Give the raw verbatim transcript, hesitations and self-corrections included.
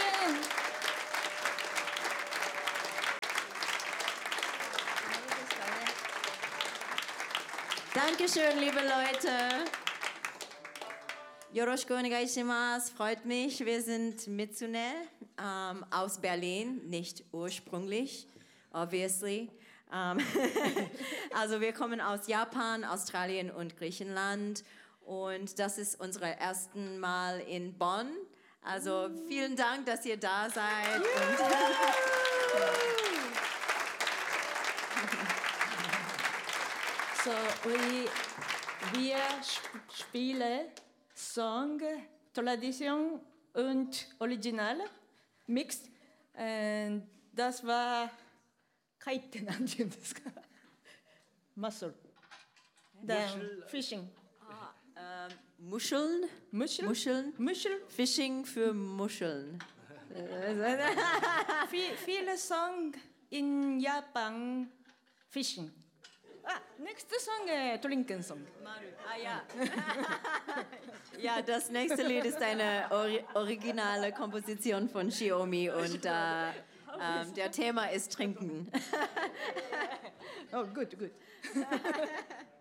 Dankeschön, liebe Leute. Yoroshiku onegai shimasu. Freut mich. Wir sind Mitsune ähm, aus Berlin, nicht ursprünglich, obviously. Ähm, also wir kommen aus Japan, Australien und Griechenland und das ist unser erstes Mal in Bonn. Also vielen Dank, dass ihr da seid. Und so, we, wir sp- spielen Song, Tradition und Original, Mix. Und das war Kaite, なんて言うんですか? Mussel. Then Fishing. Ah, ähm, Muscheln? Muscheln? Muscheln? Muscheln? Fishing für Muscheln. Viel, viele Songs in Japan, Fishing. Ah, nächste Song, äh, Trinken Song. Maru. Ah ja. Ja, das nächste Lied ist eine ori originale Komposition von Shiomi und äh, ähm, der Thema ist Trinken. Oh, gut, gut.